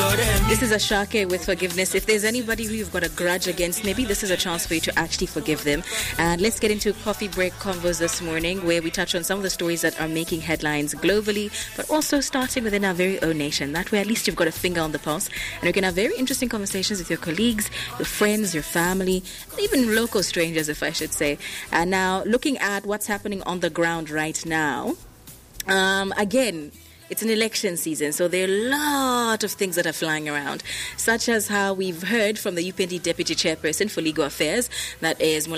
This is Ashake with forgiveness. If there's anybody who you've got a grudge against, maybe this is a chance for you to actually forgive them. And let's get into coffee break convos this morning, where we touch on some of the stories that are making headlines globally, but also starting within our very own nation. That way, at least you've got a finger on the pulse, and you can have very interesting conversations with your colleagues, your friends, your family, even local strangers, if I should say. And now, looking at what's happening on the ground right now, again, it's an election season, so there are a lot of things that are flying around, such as how we've heard from the UPND Deputy Chairperson for Legal Affairs, that is Molao